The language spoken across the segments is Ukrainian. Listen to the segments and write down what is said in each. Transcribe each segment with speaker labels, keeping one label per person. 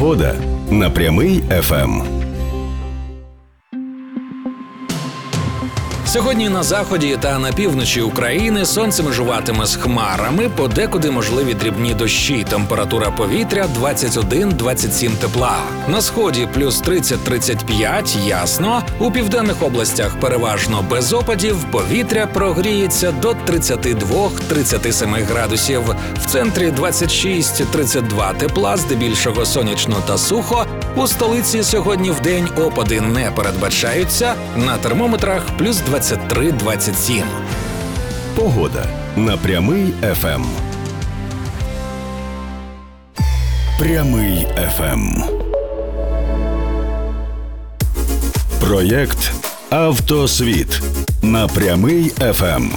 Speaker 1: Погода на Прямий ФМ.
Speaker 2: Сьогодні на заході та на півночі України сонце межуватиме з хмарами, подекуди можливі дрібні дощі. Температура повітря 21-27 тепла. На сході плюс 30-35, ясно. У південних областях переважно без опадів, повітря прогріється до 32-37 градусів. В центрі 26-32 тепла, здебільшого сонячно та сухо. У столиці сьогодні вдень опади не передбачаються, на термометрах плюс 23-27.
Speaker 1: Погода на Прямий ФМ. Прямий ФМ. Проєкт «Автосвіт» на Прямий ФМ.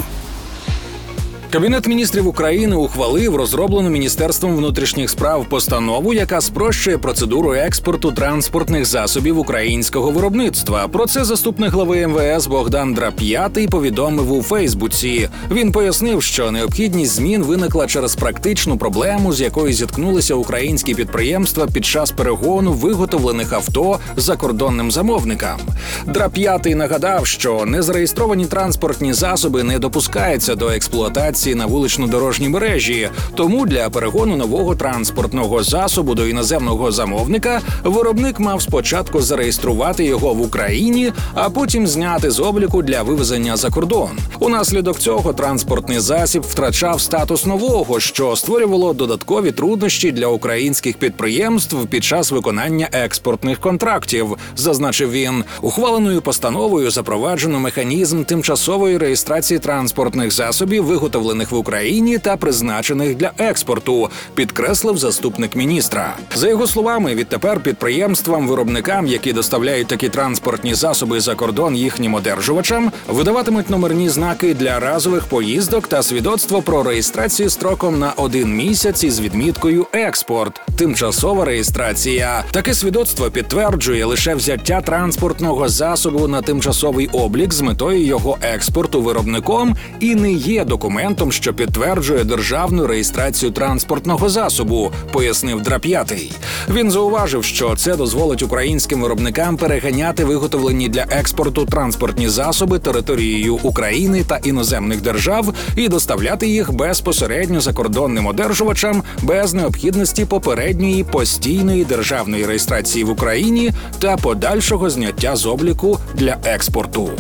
Speaker 2: Кабінет міністрів України ухвалив розроблену Міністерством внутрішніх справ постанову, яка спрощує процедуру експорту транспортних засобів українського виробництва. Про це заступник глави МВС Богдан Драп'ятий повідомив у Фейсбуці. Він пояснив, що необхідність змін виникла через практичну проблему, з якою зіткнулися українські підприємства під час перегону виготовлених авто закордонним замовникам. Драп'ятий нагадав, що незареєстровані транспортні засоби не допускаються до експлуатації на вулично-дорожній мережі. Тому для перегону нового транспортного засобу до іноземного замовника виробник мав спочатку зареєструвати його в Україні, а потім зняти з обліку для вивезення за кордон. Унаслідок цього транспортний засіб втрачав статус нового, що створювало додаткові труднощі для українських підприємств під час виконання експортних контрактів, зазначив він. Ухваленою постановою запроваджено механізм тимчасової реєстрації транспортних засобів, виготовлених в Україні та призначених для експорту, підкреслив заступник міністра. За його словами, відтепер підприємствам-виробникам, які доставляють такі транспортні засоби за кордон їхнім одержувачам, видаватимуть номерні знаки для разових поїздок та свідоцтво про реєстрацію строком на 1 місяць із відміткою «Експорт» – тимчасова реєстрація. Таке свідоцтво підтверджує лише взяття транспортного засобу на тимчасовий облік з метою його експорту виробником і не є документом, що підтверджує державну реєстрацію транспортного засобу, пояснив Драп'ятий. Він зауважив, що це дозволить українським виробникам переганяти виготовлені для експорту транспортні засоби територією України та іноземних держав і доставляти їх безпосередньо закордонним одержувачам без необхідності попередньої постійної державної реєстрації в Україні та подальшого зняття з обліку для експорту.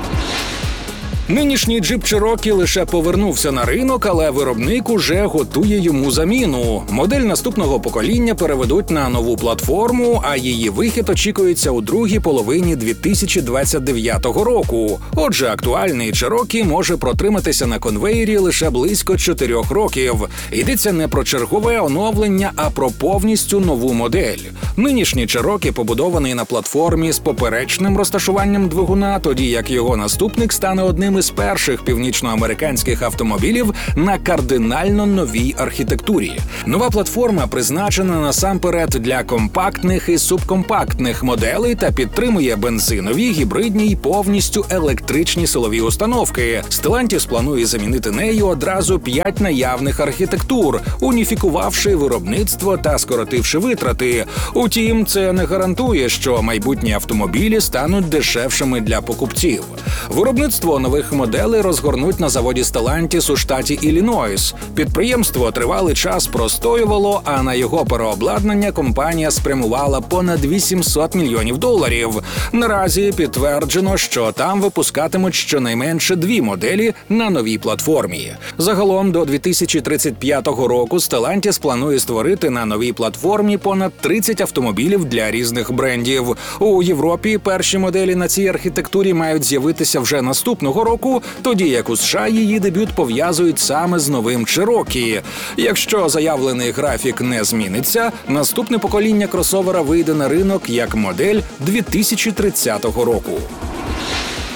Speaker 2: Нинішній джип Cherokee лише повернувся на ринок, але виробник уже готує йому заміну. Модель наступного покоління переведуть на нову платформу, а її вихід очікується у другій половині 2029 року. Отже, актуальний Cherokee може протриматися на конвеєрі лише близько 4 років. Йдеться не про чергове оновлення, а про повністю нову модель. Нинішній Cherokee побудований на платформі з поперечним розташуванням двигуна, тоді як його наступник стане одним із перших північноамериканських автомобілів на кардинально новій архітектурі. Нова платформа призначена насамперед для компактних і субкомпактних моделей та підтримує бензинові, гібридні й повністю електричні силові установки. Stellantis планує замінити нею одразу 5 наявних архітектур, уніфікувавши виробництво та скоротивши витрати. Утім, це не гарантує, що майбутні автомобілі стануть дешевшими для покупців. Виробництво нових моделей розгорнуть на заводі Stellantis у штаті Іллінойс. Підприємство тривалий час простоювало, а на його переобладнання компанія спрямувала понад $800 мільйонів. Наразі підтверджено, що там випускатимуть щонайменше 2 моделі на новій платформі. Загалом до 2035 року Stellantis планує створити на новій платформі понад 30 автомобілів для різних брендів. У Європі перші моделі на цій архітектурі мають з'явитися вже наступного року, тоді як у США її дебют пов'язують саме з новим Cherokee. Якщо заявлений графік не зміниться, наступне покоління кросовера вийде на ринок як модель 2030 року.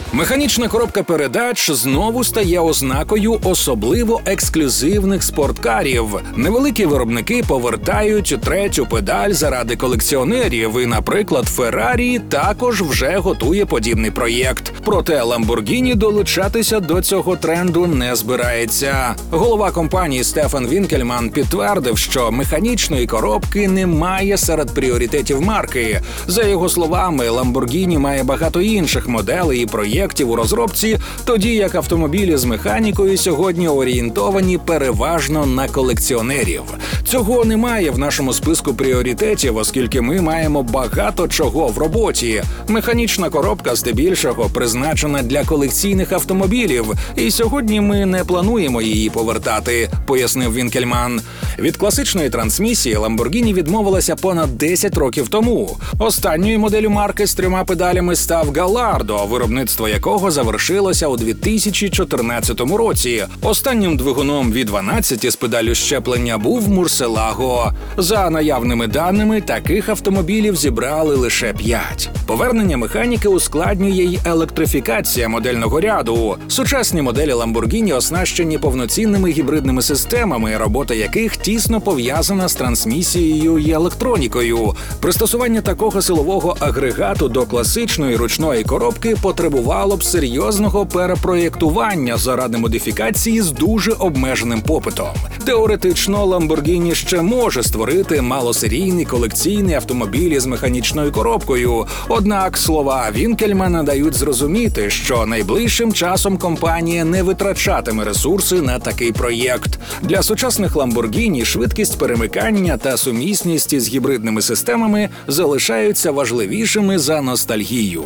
Speaker 2: Механічна коробка передач знову стає ознакою особливо ексклюзивних спорткарів. Невеликі виробники повертають третю педаль заради колекціонерів, і, наприклад, Ferrari також вже готує подібний проєкт. Проте Lamborghini долучатися до цього тренду не збирається. Голова компанії Стефан Вінкельман підтвердив, що механічної коробки немає серед пріоритетів марки. За його словами, Lamborghini має багато інших моделей і проєктів у розробці, тоді як автомобілі з механікою сьогодні орієнтовані переважно на колекціонерів. Цього немає в нашому списку пріоритетів, оскільки ми маємо багато чого в роботі. Механічна коробка здебільшого призначена для колекційних автомобілів, і сьогодні ми не плануємо її повертати, пояснив Вінкельман. Від класичної трансмісії Lamborghini відмовилася понад 10 років тому. Останньою моделлю марки з трьома педалями став Gallardo, виробництво якого завершилося у 2014 році. Останнім двигуном V12 з педаллю щеплення був Murcielago. За наявними даними, таких автомобілів зібрали лише 5. Повернення механіки ускладнює й електрифікація модельного ряду. Сучасні моделі Lamborghini оснащені повноцінними гібридними системами, робота яких тісно пов'язана з трансмісією і електронікою. Пристосування такого силового агрегату до класичної ручної коробки потребувало б серйозного перепроєктування заради модифікації з дуже обмеженим попитом. Теоретично, Lamborghini ще може створити малосерійний колекційний автомобіль з механічною коробкою. Однак слова Вінкельмана дають зрозуміти, що найближчим часом компанія не витрачатиме ресурси на такий проєкт. Для сучасних Lamborghini швидкість перемикання та сумісність із гібридними системами залишаються важливішими за ностальгію.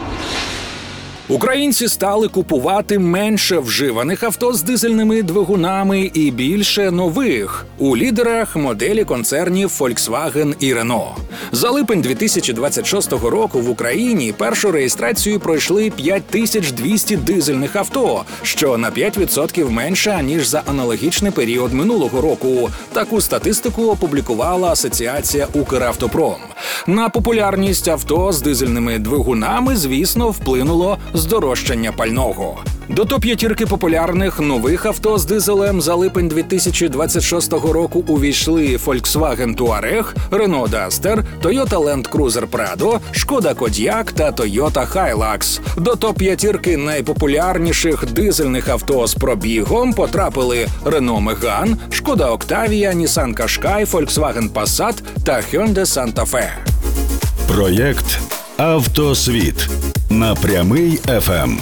Speaker 2: Українці стали купувати менше вживаних авто з дизельними двигунами і більше нових. У лідерах моделі концернів Volkswagen і Renault. За липень 2026 року в Україні першу реєстрацію пройшли 5200 дизельних авто, що на 5% менше, ніж за аналогічний період минулого року. Таку статистику опублікувала Асоціація «Укравтопром». На популярність авто з дизельними двигунами, звісно, вплинуло здорожчання пального. До топ-5 популярних нових авто з дизелем за липень 2026 року увійшли Volkswagen Touareg, Renault Duster, Toyota Land Cruiser Prado, Škoda Kodiaq та Toyota Hilux. До топ-5 найпопулярніших дизельних авто з пробігом потрапили Renault Megane, Škoda Octavia, Nissan Qashqai, Volkswagen Passat та Hyundai Santa Fe.
Speaker 1: Проєкт «Автосвіт» на Прямий ФМ.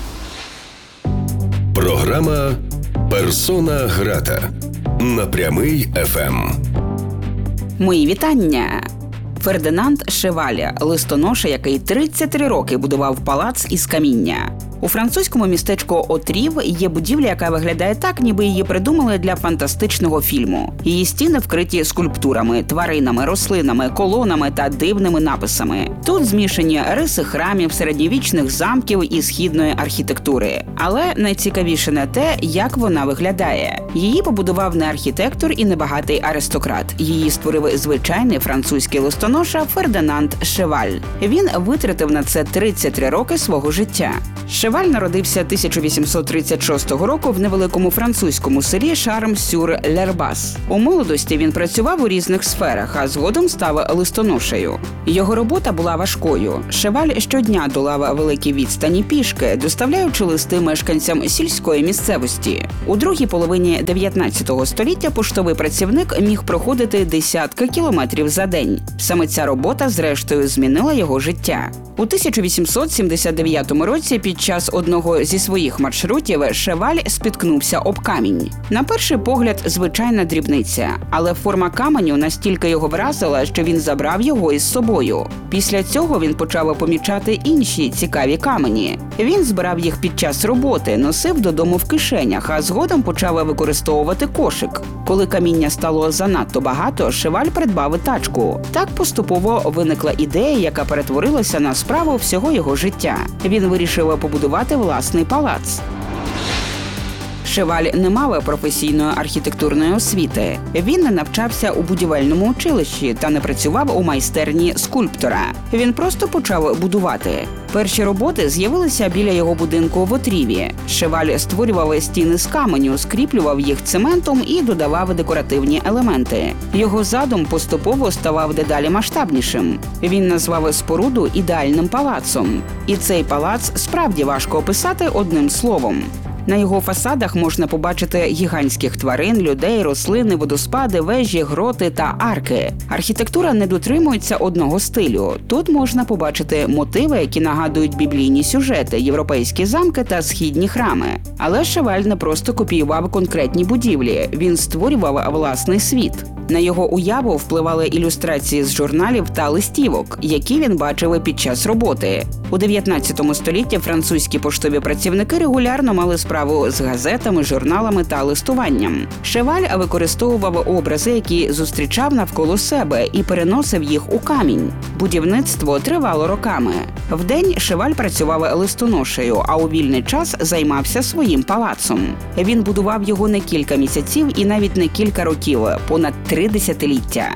Speaker 1: Програма «Персона грата» на Прямий ФМ.
Speaker 3: Мої вітання! Фердинанд Шеваля, листоноша, який 33 роки будував палац із каміння. У французькому містечку Отрів є будівля, яка виглядає так, ніби її придумали для фантастичного фільму. Її стіни вкриті скульптурами, тваринами, рослинами, колонами та дивними написами. Тут змішані риси храмів, середньовічних замків і східної архітектури. Але найцікавіше не те, як вона виглядає. Її побудував не архітектор і не багатий аристократ. Її створив звичайний французький листоноша Фердинанд Шеваль. Він витратив на це 33 роки свого життя. Шеваль народився 1836 року в невеликому французькому селі Шарм-сюр-Лербас. У молодості він працював у різних сферах, а згодом став листоношею. Його робота була важкою. Шеваль щодня долав великі відстані пішки, доставляючи листи мешканцям сільської місцевості. У другій половині 19 століття поштовий працівник міг проходити десятки кілометрів за день. Саме ця робота, зрештою, змінила його життя. У 1879 році під час одного зі своїх маршрутів Шеваль спіткнувся об камінь. На перший погляд, звичайна дрібниця, але форма каменю настільки його вразила, що він забрав його із собою. Після цього він почав помічати інші цікаві камені. Він збирав їх під час роботи, носив додому в кишенях, а згодом почав використовувати кошик. Коли каміння стало занадто багато, Шеваль придбав тачку. Так поступово виникла ідея, яка перетворилася на справу всього його життя. Він вирішив побудувати власний палац. Шеваль не мав професійної архітектурної освіти. Він не навчався у будівельному училищі та не працював у майстерні скульптора. Він просто почав будувати. Перші роботи з'явилися біля його будинку в Отріві. Шеваль створював стіни з каменю, скріплював їх цементом і додавав декоративні елементи. Його задум поступово ставав дедалі масштабнішим. Він назвав споруду ідеальним палацом. І цей палац справді важко описати одним словом. На його фасадах можна побачити гігантських тварин, людей, рослини, водоспади, вежі, гроти та арки. Архітектура не дотримується одного стилю. Тут можна побачити мотиви, які нагадують біблійні сюжети, європейські замки та східні храми. Але Шеваль не просто копіював конкретні будівлі, він створював власний світ. На його уяву впливали ілюстрації з журналів та листівок, які він бачив під час роботи. У 19 столітті французькі поштові працівники регулярно мали справу з газетами, журналами та листуванням. Шеваль використовував образи, які зустрічав навколо себе, і переносив їх у камінь. Будівництво тривало роками. Вдень Шеваль працював листоношею, а у вільний час займався своїм палацом. Він будував його не кілька місяців і навіть не кілька років, понад 3 десятиліття.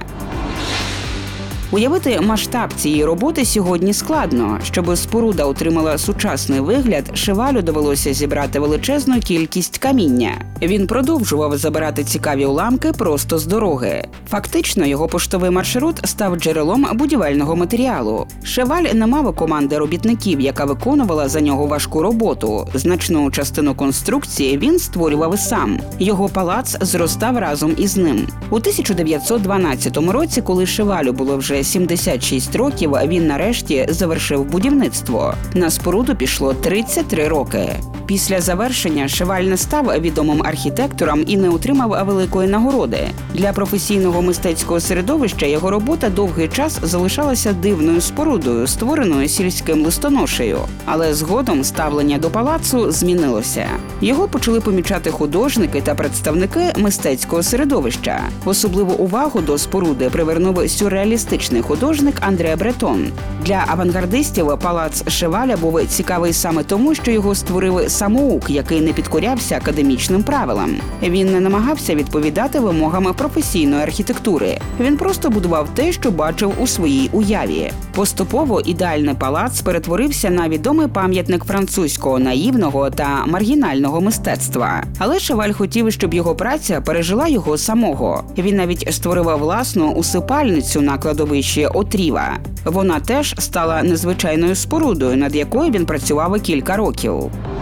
Speaker 3: Уявити масштаб цієї роботи сьогодні складно. Щоб споруда отримала сучасний вигляд, Шевалю довелося зібрати величезну кількість каміння. Він продовжував забирати цікаві уламки просто з дороги. Фактично, його поштовий маршрут став джерелом будівельного матеріалу. Шеваль не мав команди робітників, яка виконувала за нього важку роботу. Значну частину конструкції він створював сам. Його палац зростав разом із ним. У 1912 році, коли Шевалю було вже 76 років, він нарешті завершив будівництво. На споруду пішло 33 роки. Після завершення Шеваль не став відомим архітектором і не отримав великої нагороди. Для професійного мистецького середовища його робота довгий час залишалася дивною спорудою, створеною сільським листоношею. Але згодом ставлення до палацу змінилося. Його почали помічати художники та представники мистецького середовища. Особливу увагу до споруди привернув сюрреалістичний художник Андре Бретон. Для авангардистів палац Шеваля був цікавий саме тому, що його створив самоук, який не підкорявся академічним правилам. Він не намагався відповідати вимогам професійної архітектури. Він просто будував те, що бачив у своїй уяві. Поступово ідеальний палац перетворився на відомий пам'ятник французького наївного та маргінального мистецтва. Але Шеваль хотів, щоб його праця пережила його самого. Він навіть створив власну усипальницю на кладовищі Отріва. Вона теж стала незвичайною спорудою, над якою він працював кілька років.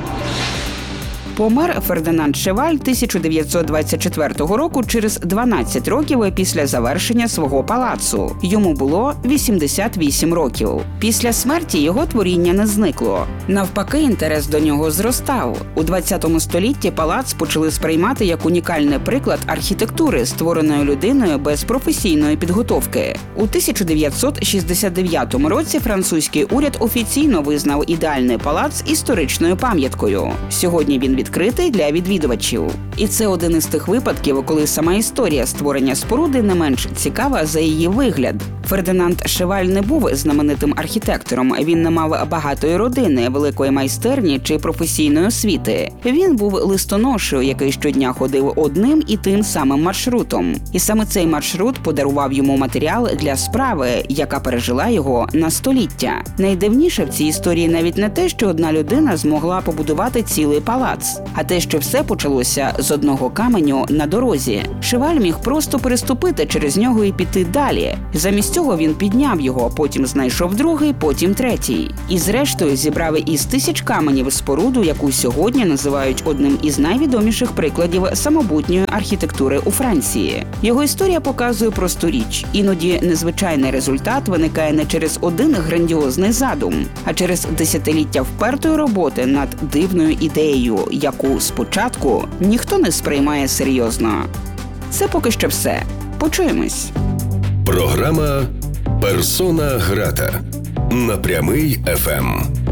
Speaker 3: Помер Фердинанд Шеваль 1924 року через 12 років після завершення свого палацу. Йому було 88 років. Після смерті його творіння не зникло. Навпаки, інтерес до нього зростав. У 20 столітті палац почали сприймати як унікальний приклад архітектури, створеної людиною без професійної підготовки. У 1969 році французький уряд офіційно визнав ідеальний палац історичною пам'яткою. Сьогодні він відкритий для відвідувачів. І це один із тих випадків, коли сама історія створення споруди не менш цікава за її вигляд. Фердинанд Шеваль не був знаменитим архітектором, він не мав багатої родини, великої майстерні чи професійної освіти. Він був листоношею, який щодня ходив одним і тим самим маршрутом. І саме цей маршрут подарував йому матеріал для справи, яка пережила його на століття. Найдивніше в цій історії навіть не те, що одна людина змогла побудувати цілий палац, а те, що все почалося з одного каменю на дорозі. Шеваль міг просто переступити через нього і піти далі. Замість цього він підняв його, потім знайшов другий, потім третій. І зрештою зібрав із тисяч каменів споруду, яку сьогодні називають одним із найвідоміших прикладів самобутньої архітектури у Франції. Його історія показує просту річ. Іноді незвичайний результат виникає не через один грандіозний задум, а через десятиліття впертої роботи над дивною ідеєю, яку спочатку ніхто не сприймає серйозно. Це поки що все. Почуємось.
Speaker 1: Програма «Персона Грата» на Прямий ФМ.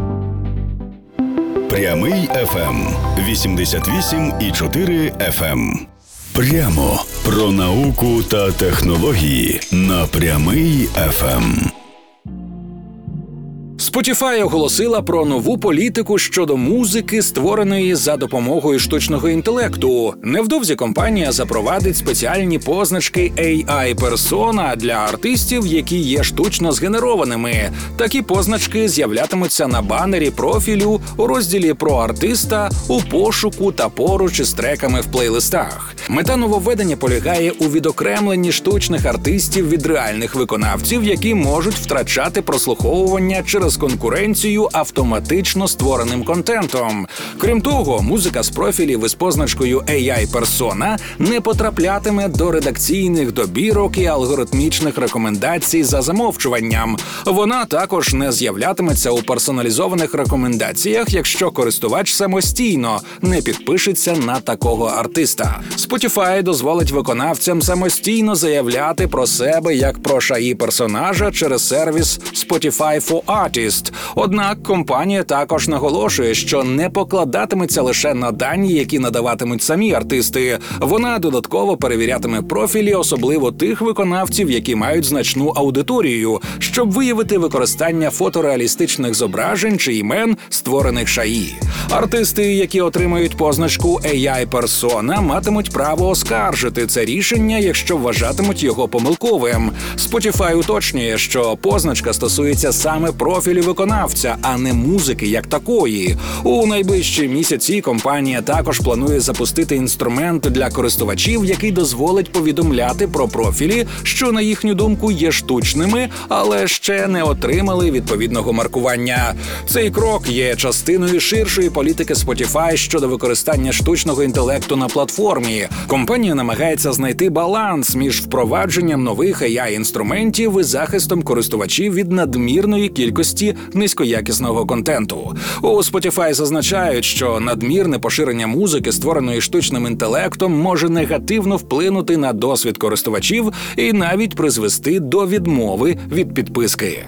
Speaker 1: Прямий ФМ 88,4 FM. Прямо про науку та технології на Прямий ФМ.
Speaker 2: Spotify оголосила про нову політику щодо музики, створеної за допомогою штучного інтелекту. Невдовзі компанія запровадить спеціальні позначки AI-персона для артистів, які є штучно згенерованими. Такі позначки з'являтимуться на банері профілю, у розділі про артиста, у пошуку та поруч із треками в плейлистах. Мета нововведення полягає у відокремленні штучних артистів від реальних виконавців, які можуть втрачати прослуховування через конкуренцію автоматично створеним контентом. Крім того, музика з профілів із позначкою AI-персона не потраплятиме до редакційних добірок і алгоритмічних рекомендацій за замовчуванням. Вона також не з'являтиметься у персоналізованих рекомендаціях, якщо користувач самостійно не підпишеться на такого артиста. Spotify дозволить виконавцям самостійно заявляти про себе як про AI-персонажа через сервіс Spotify for Artists. Однак компанія також наголошує, що не покладатиметься лише на дані, які надаватимуть самі артисти. Вона додатково перевірятиме профілі, особливо тих виконавців, які мають значну аудиторію, щоб виявити використання фотореалістичних зображень чи імен, створених AI. Артисти, які отримають позначку AI-персона, матимуть право оскаржити це рішення, якщо вважатимуть його помилковим. Spotify уточнює, що позначка стосується саме профілю виконавця, а не музики як такої. У найближчі місяці компанія також планує запустити інструмент для користувачів, який дозволить повідомляти про профілі, що, на їхню думку, є штучними, але ще не отримали відповідного маркування. Цей крок є частиною ширшої політики Spotify щодо використання штучного інтелекту на платформі. Компанія намагається знайти баланс між впровадженням нових AI-інструментів і захистом користувачів від надмірної кількості низькоякісного контенту. У Spotify зазначають, що надмірне поширення музики, створеної штучним інтелектом, може негативно вплинути на досвід користувачів і навіть призвести до відмови від підписки.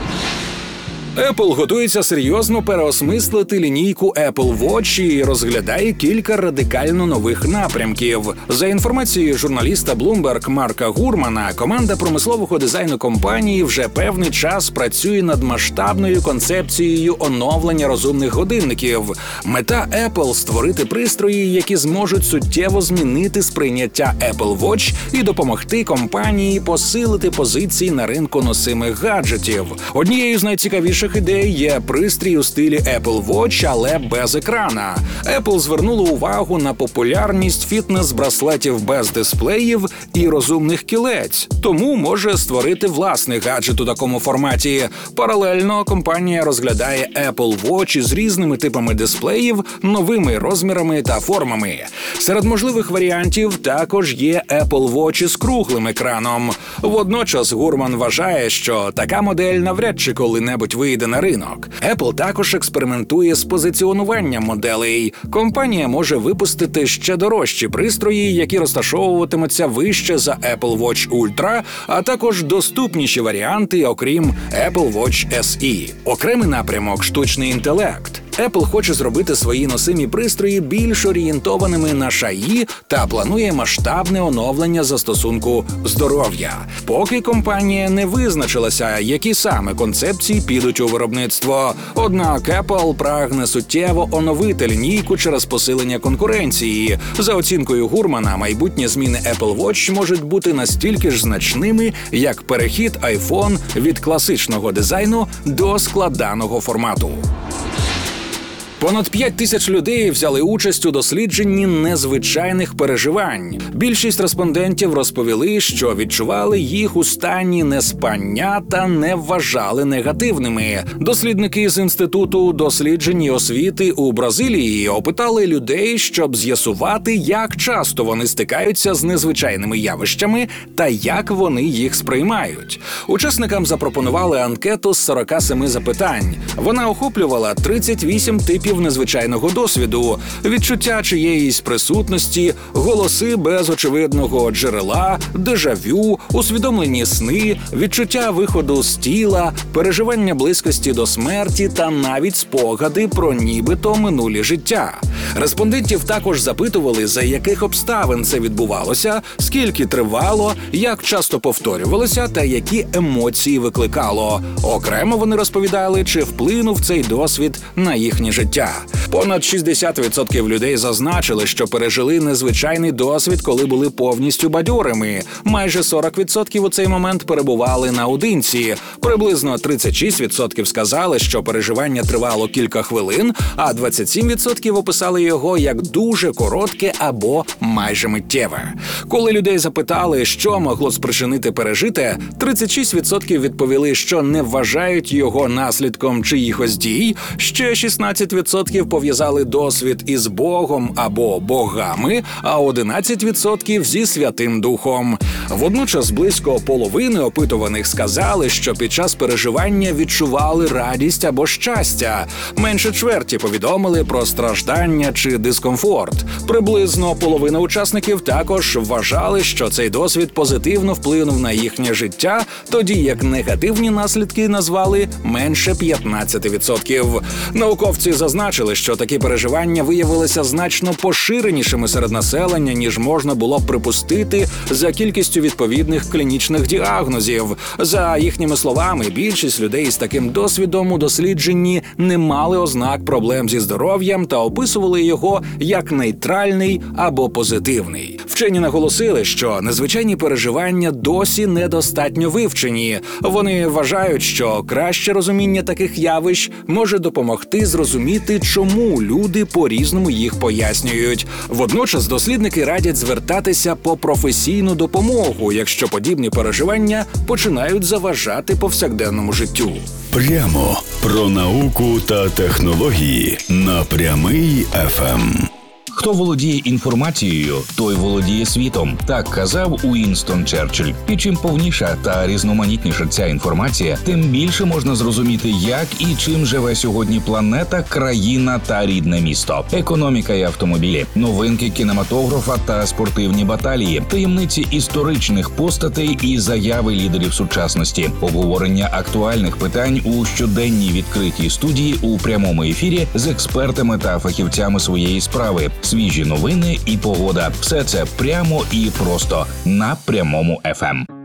Speaker 2: Apple готується серйозно переосмислити лінійку Apple Watch і розглядає кілька радикально нових напрямків. За інформацією журналіста Bloomberg Марка Гурмана, команда промислового дизайну компанії вже певний час працює над масштабною концепцією оновлення розумних годинників. Мета Apple – створити пристрої, які зможуть суттєво змінити сприйняття Apple Watch і допомогти компанії посилити позиції на ринку носимих гаджетів. Однією з найцікавіших ідей є пристрій у стилі Apple Watch, але без екрана. Apple звернуло увагу на популярність фітнес-браслетів без дисплеїв і розумних кілець, тому може створити власний гаджет у такому форматі. Паралельно компанія розглядає Apple Watch із різними типами дисплеїв, новими розмірами та формами. Серед можливих варіантів також є Apple Watch із круглим екраном. Водночас Гурман вважає, що така модель навряд чи коли-небудь вийде на ринок. Apple також експериментує з позиціонуванням моделей. Компанія може випустити ще дорожчі пристрої, які розташовуватимуться вище за Apple Watch Ultra, а також доступніші варіанти, окрім Apple Watch SE. Окремий напрямок – штучний інтелект. Apple хоче зробити свої носимі пристрої більш орієнтованими на AI та планує масштабне оновлення застосунку здоров'я. Поки компанія не визначилася, які саме концепції підуть у виробництво. Однак Apple прагне суттєво оновити лінійку через посилення конкуренції. За оцінкою Гурмана, майбутні зміни Apple Watch можуть бути настільки ж значними, як перехід iPhone від класичного дизайну до складаного формату. Понад 5 тисяч людей взяли участь у дослідженні незвичайних переживань. Більшість респондентів розповіли, що відчували їх у стані неспання та не вважали негативними. Дослідники з Інституту досліджень і освіти у Бразилії опитали людей, щоб з'ясувати, як часто вони стикаються з незвичайними явищами та як вони їх сприймають. Учасникам запропонували анкету з 47 запитань. Вона охоплювала 38 типів типів незвичайного досвіду: відчуття чиєїсь присутності, голоси без очевидного джерела, дежавю, усвідомлені сни, відчуття виходу з тіла, переживання близькості до смерті та навіть спогади про нібито минулі життя. Респондентів також запитували, за яких обставин це відбувалося, скільки тривало, як часто повторювалося та які емоції викликало. Окремо вони розповідали, чи вплинув цей досвід на їхнє життя. Понад 60% людей зазначили, що пережили незвичайний досвід, коли були повністю бадьорими. Майже 40% у цей момент перебували наодинці. Приблизно 36% сказали, що переживання тривало кілька хвилин, а 27% описали його як дуже коротке або майже миттєве. Коли людей запитали, що могло спричинити пережите, 36% відповіли, що не вважають його наслідком чиїхось дій, ще 16% пов'язали досвід із Богом або богами, а 11% зі Святим Духом. Водночас близько половини опитуваних сказали, що під час переживання відчували радість або щастя. Менше чверті повідомили про страждання чи дискомфорт. Приблизно половина учасників також вважали, що цей досвід позитивно вплинув на їхнє життя, тоді як негативні наслідки назвали менше 15%. Науковці зазначили, що такі переживання виявилися значно поширенішими серед населення, ніж можна було б припустити за кількістю відповідних клінічних діагнозів. За їхніми словами, більшість людей з таким досвідом у дослідженні не мали ознак проблем зі здоров'ям та описували його як нейтральний або позитивний. Вчені наголосили, що незвичайні переживання досі недостатньо вивчені. Вони вважають, що краще розуміння таких явищ може допомогти зрозуміти, чому люди по-різному їх пояснюють. Водночас дослідники радять звертатися по професійну допомогу, якщо подібні переживання починають заважати повсякденному життю.
Speaker 1: Прямо про науку та технології на Прямий ФМ.
Speaker 4: Хто володіє інформацією, той володіє світом. Так казав Уїнстон Черчилль. І чим повніша та різноманітніша ця інформація, тим більше можна зрозуміти, як і чим живе сьогодні планета, країна та рідне місто. Економіка і автомобілі, новинки кінематографа та спортивні баталії, таємниці історичних постатей і заяви лідерів сучасності, обговорення актуальних питань у щоденній відкритій студії у прямому ефірі з експертами та фахівцями своєї справи. Свіжі новини і погода. Все це прямо і просто на Прямому ФМ.